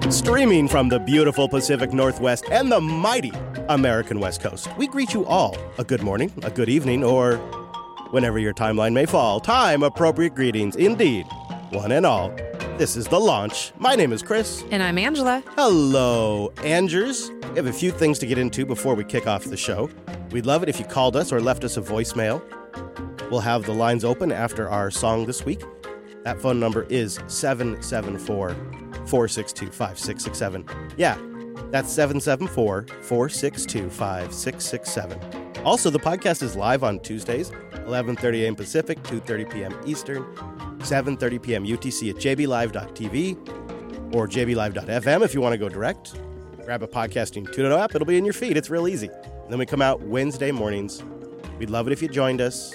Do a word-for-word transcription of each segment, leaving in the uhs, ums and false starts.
Streaming from the beautiful Pacific Northwest and the mighty American West Coast, we greet you all a good morning, a good evening, or whenever your timeline may fall. Time-appropriate greetings, indeed, one and all. This is The Launch. My name is Chris. And I'm Angela. Hello, Angers. We have a few things to get into before we kick off the show. We'd love it if you called us or left us a voicemail. We'll have the lines open after our song this week. That phone number is seven seven four, four six two, five six six seven. Yeah, that's seven seven four, four six two, five six six seven. Also, the podcast is live on Tuesdays, eleven thirty a.m. Pacific, two thirty p.m. Eastern, seven thirty p.m. U T C at j b live dot t v or j b live dot f m if you want to go direct. Grab a Podcasting two point oh app. It'll be in your feed. It's real easy. And then we come out Wednesday mornings. We'd love it if you joined us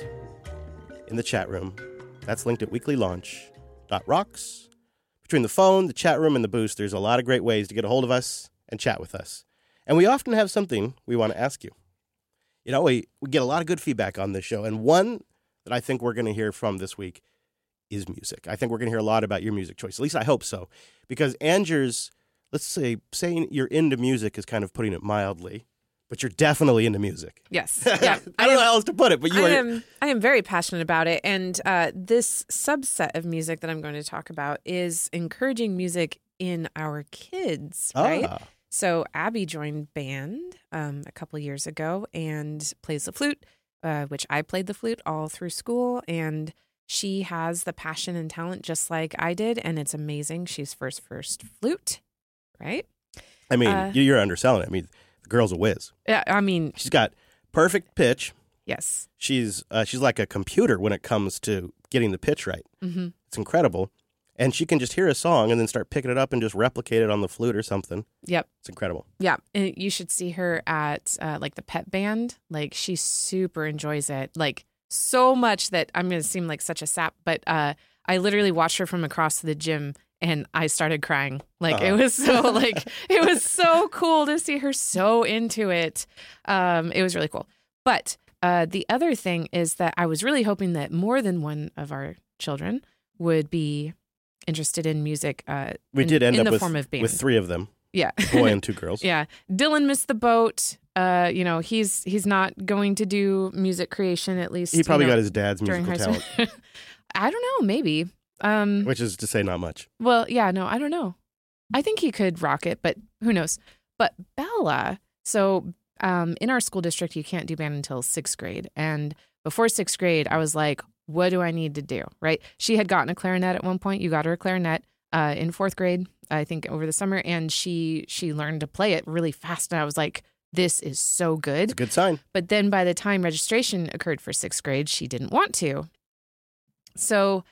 in the chat room. That's linked at weekly launch dot rocks. Between the phone, the chat room, and the boost, there's a lot of great ways to get a hold of us and chat with us. And we often have something we want to ask you. You know, we, we get a lot of good feedback on this show, and one that I think we're going to hear from this week is music. I think we're going to hear a lot about your music choice. At least I hope so. Because Angers, let's say, saying you're into music is kind of putting it mildly. But you're definitely into music. Yes. Yeah. I don't I am, know how else to put it, but you I are. Am, I am very passionate about it. And uh, this subset of music that I'm going to talk about is encouraging music in our kids, right? Ah. So Abby joined band um, a couple years ago and plays the flute, uh, which I played the flute all through school. And she has the passion and talent just like I did. And it's amazing. She's first, first flute, right? I mean, uh, you're underselling it. I mean, the girl's a whiz. Yeah, I mean, she's got perfect pitch. Yes. She's uh, she's like a computer when it comes to getting the pitch right. Mm-hmm. It's incredible. And she can just hear a song and then start picking it up and just replicate it on the flute or something. Yep. It's incredible. Yeah. And you should see her at uh, like the pep band. Like she super enjoys it. Like so much that I'm going to seem like such a sap, but uh, I literally watched her from across the gym and I started crying. Like uh-huh. it was so like it was so cool to see her so into it. Um, it was really cool. But uh, the other thing is that I was really hoping that more than one of our children would be interested in music. Uh, we in, did end in up the with, form of band. with three of them. Yeah, a boy and two girls. Yeah, Dylan missed the boat. Uh, you know, he's he's not going to do music creation at least. He probably you know, got his dad's musical talent. I don't know, maybe. Um, Which is to say not much. Well, yeah, no, I don't know. I think he could rock it, but who knows? But Bella, so um, in our school district, you can't do band until sixth grade. And before sixth grade, I was like, what do I need to do? Right? She had gotten a clarinet at one point. You got her a clarinet uh, in fourth grade, I think, over the summer. And she she learned to play it really fast. And I was like, this is so good. It's a good sign. But then by the time registration occurred for sixth grade, she didn't want to. So...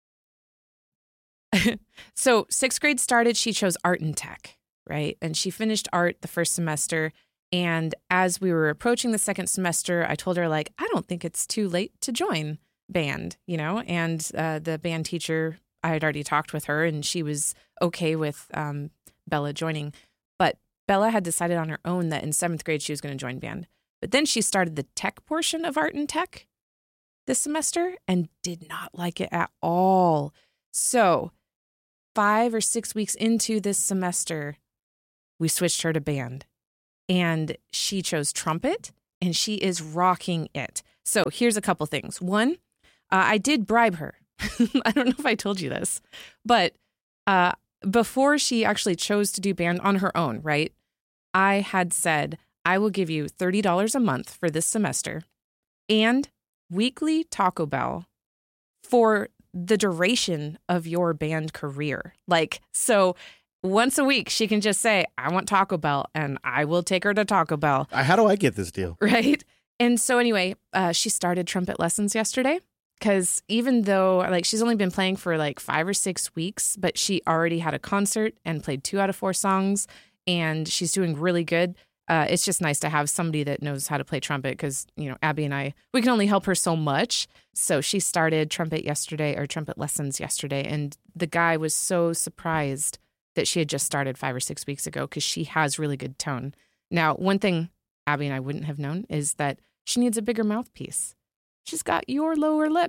So sixth grade started, she chose art and tech, right? And she finished art the first semester. And as we were approaching the second semester, I told her, like, I don't think it's too late to join band, you know? And uh, the band teacher, I had already talked with her and she was okay with um, Bella joining. But Bella had decided on her own that in seventh grade she was going to join band. But then she started the tech portion of art and tech this semester and did not like it at all. So five or six weeks into this semester, we switched her to band. And she chose trumpet, and she is rocking it. So here's a couple things. One, uh, I did bribe her. I don't know if I told you this, but uh, before she actually chose to do band on her own, right, I had said, I will give you thirty dollars a month for this semester and weekly Taco Bell for the duration of your band career. Like, so once a week, she can just say, I want Taco Bell, and I will take her to Taco Bell. How do I get this deal? Right? And so anyway, uh, she started trumpet lessons yesterday because even though like she's only been playing for like five or six weeks, but she already had a concert and played two out of four songs, and she's doing really good. Uh, it's just nice to have somebody that knows how to play trumpet because, you know, Abby and I, we can only help her so much. So she started trumpet yesterday or trumpet lessons yesterday. And the guy was so surprised that she had just started five or six weeks ago because she has really good tone. Now, one thing Abby and I wouldn't have known is that she needs a bigger mouthpiece. She's got your lower lip.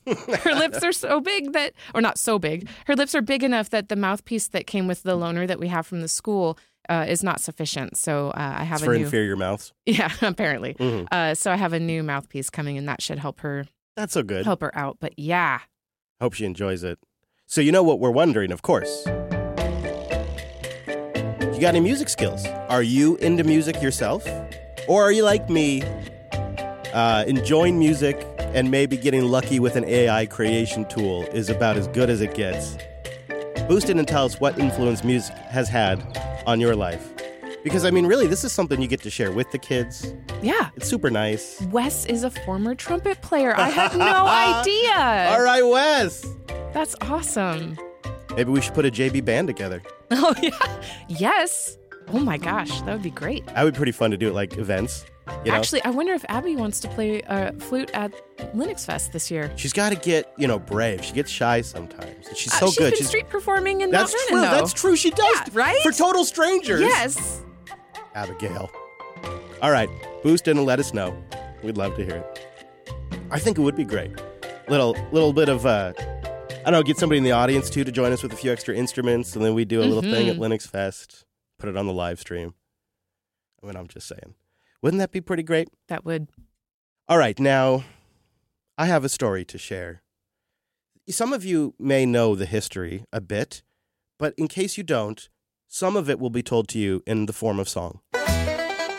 Her lips are so big that, or not so big, her lips are big enough that the mouthpiece that came with the loaner that we have from the school uh, is not sufficient. So uh, I have it's a for new... inferior mouths? Yeah, apparently. Mm-hmm. Uh, so I have a new mouthpiece coming, and that should help her. That's so good. Help her out. But yeah. Hope she enjoys it. So you know what we're wondering, of course. You got any music skills? Are you into music yourself? Or are you like me, uh, enjoying music and maybe getting lucky with an A I creation tool is about as good as it gets? Boost in and tell us what influence music has had on your life. Because, I mean, really, this is something you get to share with the kids. Yeah. It's super nice. Wes is a former trumpet player. I had no idea. All right, Wes. That's awesome. Maybe we should put a J B band together. Oh, yeah. Yes. Oh, my gosh. That would be great. That would be pretty fun to do at, like, events. You know? Actually, I wonder if Abby wants to play uh, flute at Linux Fest this year. She's got to get, you know, brave. She gets shy sometimes. And she's Uh, so she's good. Been she's street performing in That's Mount true. Vernon, though. That's true. She does. Yeah, right? For total strangers. Yes. Abigail. All right. Boost in and let us know. We'd love to hear it. I think it would be great. Little little bit of, uh, I don't know, get somebody in the audience, too, to join us with a few extra instruments, and then we do a little Mm-hmm. thing at Linux Fest, put it on the live stream. I mean, I'm just saying. Wouldn't that be pretty great? That would. All right. Now, I have a story to share. Some of you may know the history a bit, but in case you don't, some of it will be told to you in the form of song.